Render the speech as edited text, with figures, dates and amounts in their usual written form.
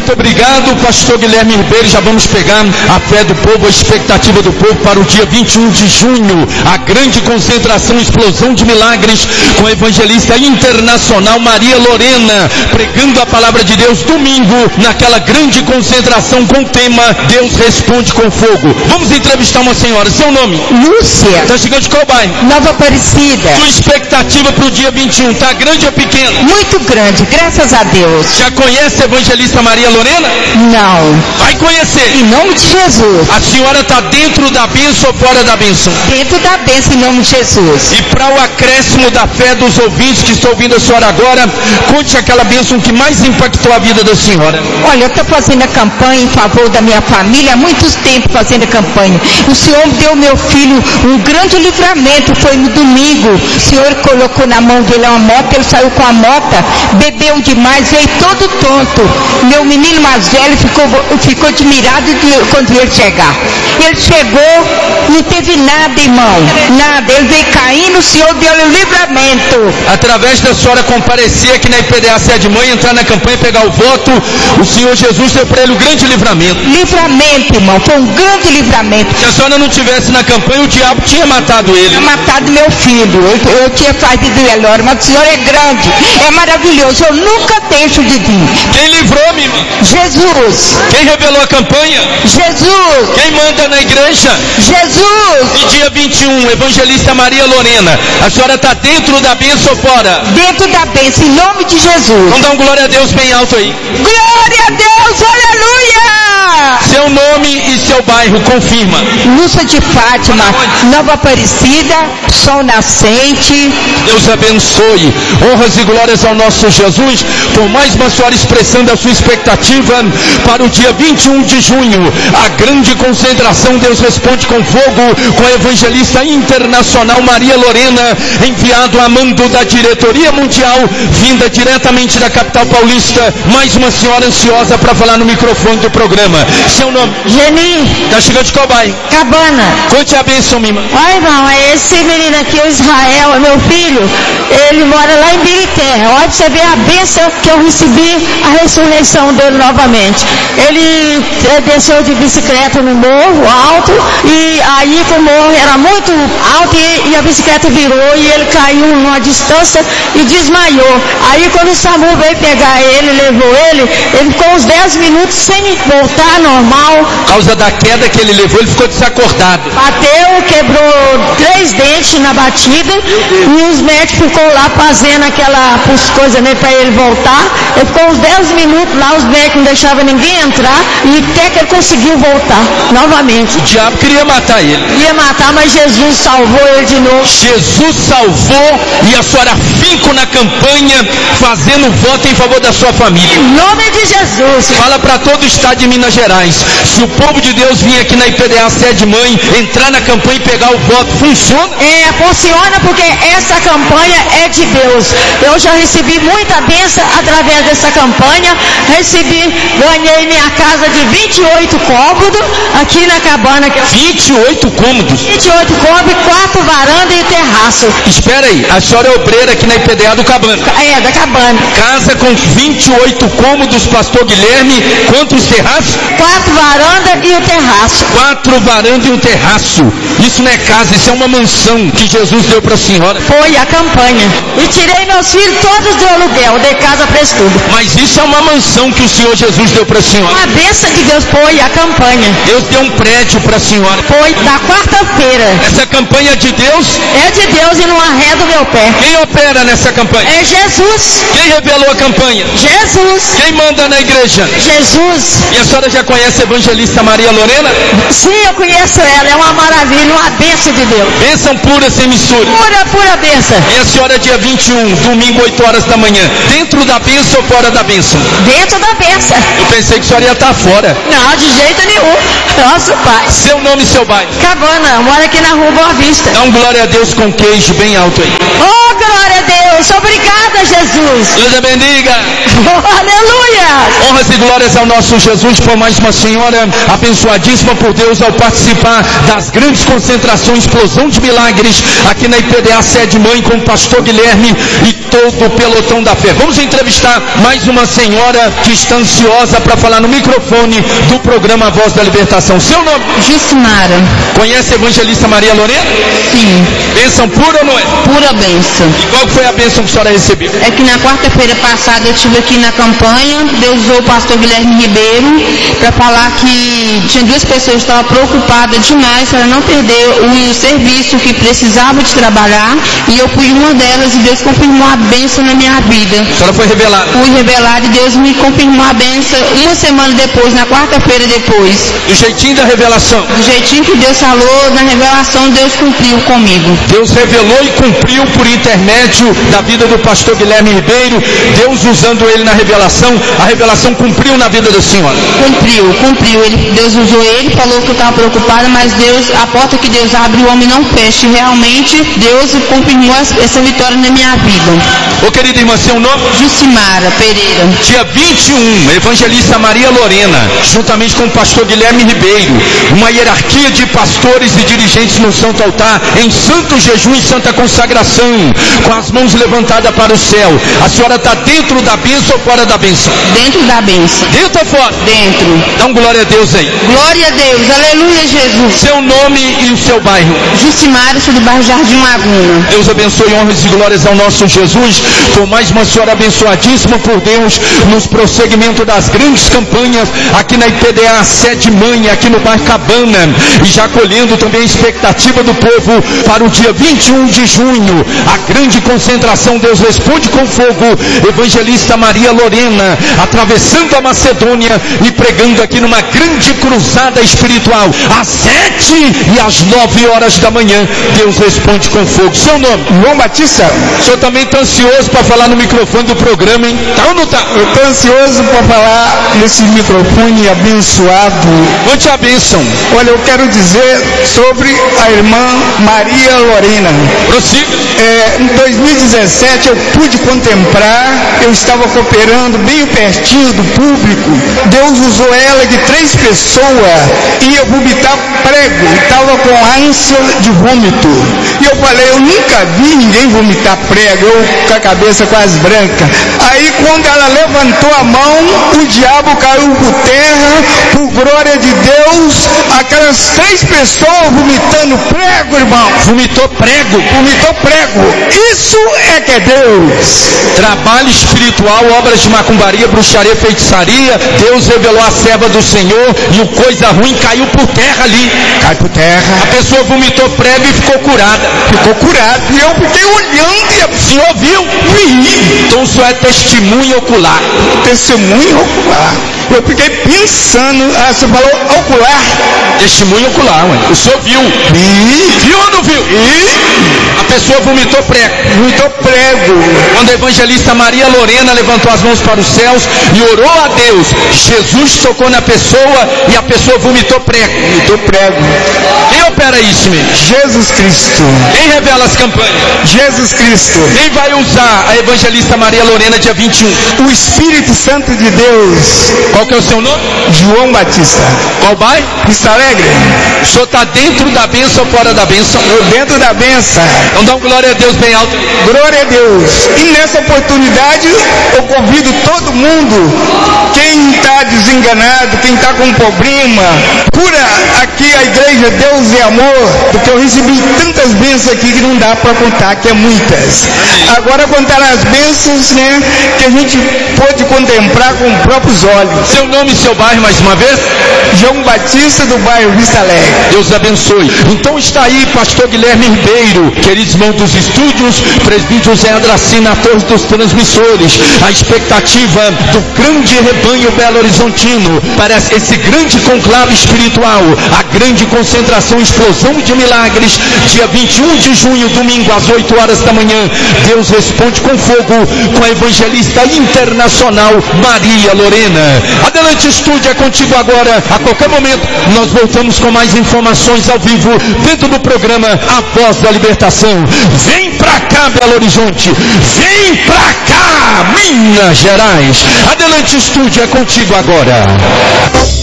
Muito obrigado, pastor Guilherme Ribeiro. Já vamos pegar a fé do povo, a expectativa do povo para o dia 21 de junho, a grande concentração, explosão de milagres, com a evangelista internacional Maria Lorena, pregando a palavra de Deus domingo, naquela grande concentração com o tema Deus responde com fogo. Vamos entrevistar uma senhora, seu nome? Lúcia. Está chegando de qual bairro? Nova Aparecida. Sua expectativa para o dia 21, está grande ou pequena? Muito grande, graças a Deus. Já conhece a evangelista Maria Lorena? Não. Vai conhecer. Em nome de Jesus. A senhora está dentro da bênção ou fora da bênção? Dentro da bênção, em nome de Jesus. E para o acréscimo da fé dos ouvintes que estão ouvindo a senhora agora, conte aquela bênção que mais impactou a vida da senhora. Olha, eu estou fazendo a campanha em favor da minha família há muito tempo, fazendo a campanha. O Senhor deu meu filho um grande livramento, foi no domingo. O Senhor colocou na mão dele uma moto, ele saiu com a moto, bebeu demais, veio todo tonto. Meu menino mais velho ficou admirado quando ele chegar. Ele chegou, não teve nada, irmão, nada. Ele veio caindo, o Senhor deu-lhe o livramento. Através da senhora comparecer aqui na IPDA Sede Mãe, entrar na campanha e pegar o voto, o Senhor Jesus deu para ele o grande livramento. Livramento, irmão, foi um grande livramento. Se a senhora não tivesse na campanha, o diabo tinha matado ele. Tinha matado meu filho, eu tinha feito melhor, mas o Senhor é grande, é maravilhoso, eu nunca deixo de vir. Quem livrou-me, irmão? Jesus. Quem revelou a campanha? Jesus. Quem manda na igreja? Jesus. E dia 21, evangelista Maria Lorena, a senhora está dentro da bênção ou fora? Dentro da bênção, em nome de Jesus. Vamos dar um glória a Deus bem alto aí. Glória a Deus, aleluia! Seu nome e seu bairro, confirma. Lúcia de Fátima, Nova Aparecida, Sol Nascente. Deus abençoe. Honras e glórias ao nosso Jesus. Com mais uma senhora expressando a sua expectativa para o dia 21 de junho, a grande concentração Deus responde com fogo, com a evangelista internacional Maria Lorena, enviado a mando da diretoria mundial, vinda diretamente da capital paulista. Mais uma senhora ansiosa para falar no microfone do programa. Seu nome? Geni. Está chegando de qual bairro? Cabana. Conte a bênção, Mima. Olha, irmão, esse menino aqui, o Israel, é meu filho, ele mora lá em Birité. Olha pra você ver a bênção que eu recebi, a ressurreição dele novamente. Ele desceu de bicicleta no morro alto, e aí o morro era muito alto, e a bicicleta virou, e ele caiu numa distância e desmaiou. Aí quando o SAMU veio pegar ele, levou ele ficou uns 10 minutos sem voltar normal. Por causa da queda que ele levou, ele ficou desacordado. Bateu, quebrou 3 dentes na batida, e os médicos ficou lá fazendo aquela coisa nele para ele voltar. Ele ficou uns 10 minutos lá, os médicos não deixavam ninguém entrar, e até que ele conseguiu voltar novamente. O diabo queria matar ele. Ia matar, mas Jesus salvou ele de novo. Jesus salvou, e a senhora finco na campanha, fazendo voto em favor da sua família. Em nome de Jesus. Fala para todo o estado de Minas Gerais. Se o povo de Deus vir aqui na IPDA Sede Mãe, entrar na campanha e pegar o voto, funciona? Funciona porque essa campanha é de Deus. Eu já recebi muita bênção através dessa campanha. Ganhei minha casa de 28 cômodos aqui na Cabana. 28 cômodos? 28 cômodos, 4 varandas e terraço. Espera aí, a senhora é obreira aqui na IPDA do Cabana. Da Cabana. Casa com 28 cômodos, pastor Guilherme, quantos terraços? 4 varandas e o terraço. 4 varandas e um terraço. Isso não é casa, isso é uma mansão que Jesus deu para a senhora. Foi a campanha. E tirei meus filhos todos do aluguel, dei casa para eles tudo. Mas isso é uma mansão que o Senhor Jesus deu para a senhora. Uma bênção de Deus, foi a campanha. Deus deu um prédio para a senhora. Foi da quarta-feira. Essa campanha é de Deus? É de Deus e não arreda o meu pé. Quem opera nessa campanha? É Jesus. Quem revelou a campanha? Jesus. Quem manda na igreja? Jesus. E a senhora já conhece a evangelista Maria Lorena? Sim, eu conheço ela, é uma maravilha, uma bênção de Deus. Bênção pura, sem mistura. Pura bênção. E a senhora dia 21, domingo, 8 horas da manhã, dentro da bênção ou fora da bênção? Dentro da bênção. Eu pensei que a senhora ia estar fora. Não, de jeito nenhum. Nosso Pai. Seu nome e seu bairro? Cabana, mora aqui na Rua Boa Vista. Dá um glória a Deus com queijo bem alto aí. Oh, glória a Deus. Obrigada, Jesus. Deus a bendiga. Oh, aleluia. Honras e glórias ao nosso Jesus por mais uma senhora abençoadíssima por Deus ao participar das grandes concentrações, explosão de milagres aqui na IPDA Sede Mãe com o pastor Guilherme e todo o pelotão da fé. Vamos entrevistar mais uma senhora que está ansiosa para falar no microfone do programa Voz da Libertação. Seu nome? Jucimara. Conhece a evangelista Maria Lorena? Sim. Bênção pura ou não é? Pura bênção. E qual foi a bênção que a senhora recebeu? É que na quarta-feira passada eu estive aqui na campanha, Deus usou o pastor Guilherme Ribeiro para falar que tinha duas pessoas que estavam preocupadas demais para não perder o serviço que precisava de trabalhar, e eu fui uma delas e Deus confirmou a bênção na minha vida. A senhora foi revelada? Fui revelada e Deus me confirmou a bênção uma semana depois, na quarta-feira depois. Do jeitinho da revelação? Do jeitinho que Deus falou, na revelação Deus cumpriu comigo. Deus revelou e cumpriu por intermédio da vida do pastor Guilherme Ribeiro, Deus usando ele na revelação, a revelação cumpriu na vida da senhora? Cumpriu. Deus usou ele, falou que eu estava preocupada, mas Deus, a porta que Deus abre, o homem não fecha. E realmente Deus confirmou essa vitória na minha vida. Ô querida irmã, seu nome? Jucimara Pereira. Dia 21, evangelista Maria Lorena, juntamente com o pastor Guilherme Ribeiro, uma hierarquia de pastores e dirigentes no Santo Altar, em santo jejum e santa consagração, com as mãos levantadas para o céu. A senhora está dentro da bênção ou fora da bênção? Dentro da bênção. Dentro ou fora? Dentro. Então glória a Deus aí. Glória a Deus, aleluia Jesus. Seu nome e o seu bairro? Jucimara, sou do bairro Jardim Laguna. Deus abençoe, honras e glórias ao nosso Jesus, por mais uma senhora abençoadíssima por Deus, nos prosseguimento das grandes campanhas, aqui na IPDA Sede Mãe, aqui no bairro Cabana, e já colhendo também a expectativa do povo para o dia 21 de junho, a grande concentração Deus Responde com Fogo, evangelista Maria Lorena, atravessando a Macedônia e pregando aqui numa grande cruzada espiritual, às 7 e às 9 horas da manhã, Deus Responde com Fogo. Seu nome? João Batista. O senhor também está ansioso para falar no microfone do programa, hein? Tá ou não tá? Eu estou ansioso para falar nesse microfone abençoado. Conte a bênção. Olha, eu quero dizer sobre a irmã Maria Lorena. Prossiga. Em 2017 eu pude contemplar, eu estava cooperando bem pertinho do público. Deus usou ela de 3 pessoas, ia vomitar prego, estava com ânsia de vômito. E eu falei, eu nunca vi ninguém vomitar prego, eu com a cabeça quase branca. Aí quando ela levantou a mão, o diabo caiu por terra, por glória de Deus, aquelas 3 pessoas vomitando prego, irmão. Vomitou prego. Vomitou prego. Isso é que é Deus. Trabalho espiritual, obras de macumbaria, bruxaria, feitiçaria. Deus revelou a serva do Senhor e o coisa ruim caiu por terra ali. Cai por terra. A pessoa vomitou prego e ficou curada. Ficou curada. E eu fiquei olhando e o senhor viu? Vi. Então isso é testemunho ocular. Testemunho ocular. Eu fiquei pensando, você falou ocular. Testemunho ocular, ué. O senhor viu? Vi. Viu ou não viu? A pessoa vomitou prego. Vomitou prego. Quando a evangelista Maria Lorena levantou as mãos para os céus e orou a Deus, Jesus tocou na pessoa e a pessoa vomitou prego. Vomitou prego. Quem opera isso, mesmo? Jesus Cristo. Quem revela as campanhas? Jesus Cristo. Quem vai usar a evangelista Maria Lorena dia 21? O Espírito Santo de Deus. Qual que é o seu nome? João Batista. Qual bairro? Vista Alegre. O senhor está dentro da bênção ou fora da bênção? Eu dentro da bênção. Então dá um glória a Deus bem alto. Glória a Deus. E nessa oportunidade eu convido todo mundo, quem está desenganado, quem está com problema, cura aqui a igreja Deus é Amor, porque eu recebi tantas bênçãos aqui que não dá para contar, que é muitas. Agora contar as bênçãos, né, que a gente pode contemplar com os próprios olhos. Seu nome e seu bairro mais uma vez? João Batista, do bairro Vista Alegre. Deus abençoe. Então está aí pastor Guilherme Ribeiro, queridos irmãos dos estúdios, presbítero José Andracina, atores dos transmissores, a expectativa do grande rebanho Belo Horizontino para esse grande conclave espiritual espiritual, a grande concentração, explosão de milagres, dia 21 de junho, domingo, às 8 horas da manhã. Deus responde com fogo, com a evangelista internacional Maria Lorena. Adelante, estúdio, é contigo agora. A qualquer momento nós voltamos com mais informações ao vivo dentro do programa A Voz da Libertação. Vem pra cá, Belo Horizonte, vem pra cá, Minas Gerais. Adelante, estúdio, é contigo agora.